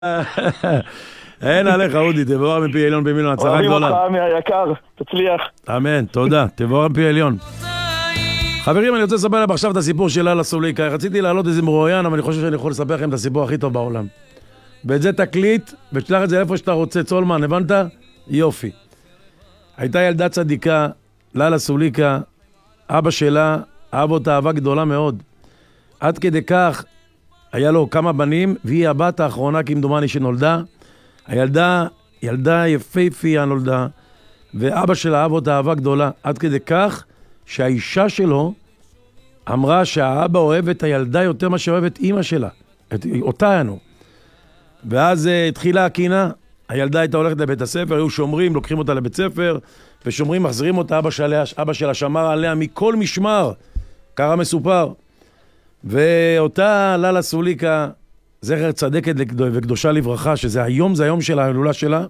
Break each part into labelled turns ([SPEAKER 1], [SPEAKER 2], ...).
[SPEAKER 1] אין עליך אודי, תבואר מפי עליון במילון, הצלחה גדולה.
[SPEAKER 2] אוהבים אותך מהיקר, תצליח.
[SPEAKER 1] אמן, תודה, תבואר מפי עליון. חברים, אני רוצה לספר לכם עכשיו את הסיפור של לאללה סוליקה. רציתי להעלות איזה מרואיין, אבל אני חושב שאני יכול לספר לכם את הסיפור הכי טוב בעולם. ואת זה תקליט, ותשלח את זה איפה שאתה רוצה. צולמן, הבנת? יופי. הייתה ילדה צדיקה, לאללה סוליקה, אבא שלה, אהב אותה אהבה גדולה מאוד. עד כדי כך, היה לו כמה בנים, והיא הבת האחרונה כמדומני שנולדה. הילדה, ילדה יפהפייה נולדה, ואבא שלה אהב אותה אהבה גדולה, עד כדי כך שהאישה שלו אמרה שהאבא אוהב את הילדה יותר מה שאוהב את אמא שלה, אותנו. ואז התחילה הקינה, הילדה הייתה הולכת לבית הספר, היו שומרים, לוקחים אותה לבית ספר, ושומרים, מחזירים אותה, אבא שלה שמר עליה מכל משמר, קרה מסופר. ואותה לאללה סוליקה, זכר צדקת וקדושה לברכה, שזה היום, זה היום של ההילולה שלה,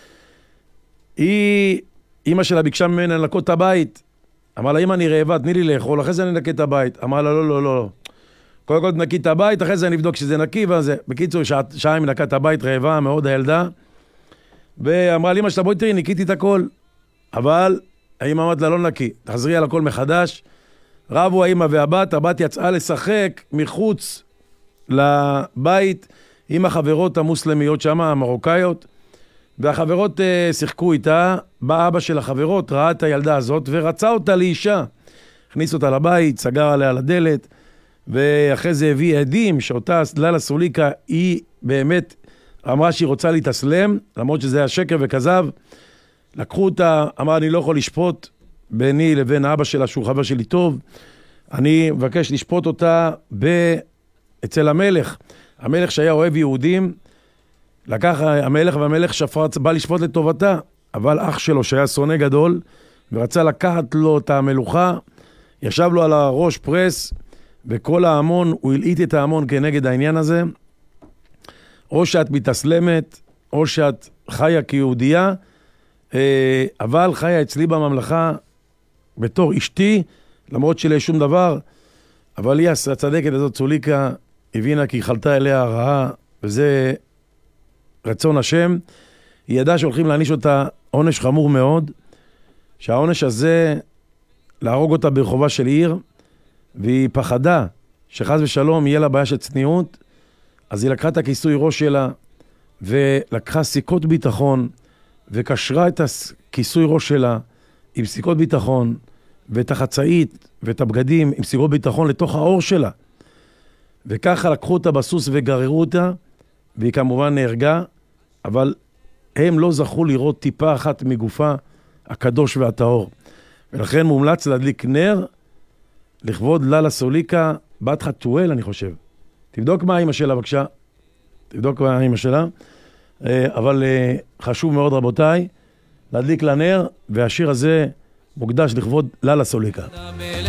[SPEAKER 1] אמא שלה ביקשה ממנה לנקות את הבית. אמרה לה, אמא אני רעבה, תני לי לאכול, אחרי זה אני נקי את הבית. אמרה לה, לא, לא, לא. קודם כל נקי את הבית, אחרי זה אני אבדוק שזה נקי, וזה. בקיצור, שעה היא נקה את הבית, רעבה מאוד הילדה, ואמרה לי, אמא שלה, בואי תראי, ניקיתי את הכל. אבל האמא אמרת לה, לא נקי, תחזרי על הכל מחדש. רבו האמא והבת, הבת יצאה לשחק מחוץ לבית עם החברות המוסלמיות שם, המרוקאיות, והחברות שיחקו איתה. בא אבא של החברות, ראה את הילדה הזאת ורצה אותה לאישה. הכניס אותה לבית, סגר עליה לדלת, ואחרי זה הביא עדים שאותה לאללה סוליקה היא באמת אמרה שהיא רוצה להתאסלם, למרות שזה היה שקר וכזב. לקחו אותה, אמרה אני לא יכול לשפוט ביני לבין אבא שלה שהוא חבר שלי טוב, אני מבקש לשפוט אותה אצל המלך. המלך שהיה אוהב יהודים, לקח המלך, והמלך שפט, בא לשפוט לטובתה, אבל אח שלו שהיה שונא גדול, ורצה לקחת לו את המלוכה, ישב לו על הראש פרס, וכל ההמון, הוא הלעיט את ההמון כנגד העניין הזה. או שאת מתאסלמת, או שאת חיה כיהודייה, אבל חיה אצלי בממלכה, בתור אשתי, למרות שלא שום דבר, אבל היא הצדקת הזאת סוליקה, הבינה כי חלתה אליה הרעה, וזה רצון השם. היא ידעה שהולכים להעניש אותה עונש חמור מאוד, שהעונש הזה להרוג אותה ברחובה של עיר, והיא פחדה שחס ושלום יהיה לה בעיה של צניעות, אז היא לקחה את הכיסוי ראש שלה, ולקחה סיכות ביטחון, וקשרה את הכיסוי ראש שלה עם סיכות ביטחון, ואת החצאית ואת הבגדים עם סיכות ביטחון לתוך האור שלה. וככה לקחו אותה בסוס וגררו אותה, והיא כמובן נהרגה, אבל הם לא זכו לראות טיפה אחת מגופה הקדוש והטהור. ולכן מומלץ להדליק נר לכבוד לאללה סוליקה, בת חתואל אני חושב. תבדוק מה האמא שלה בבקשה. תבדוק מה האמא שלה. אבל חשוב מאוד רבותיי, להדליק לנר, והשיר הזה מוקדש לכבוד לאללה סוליקה.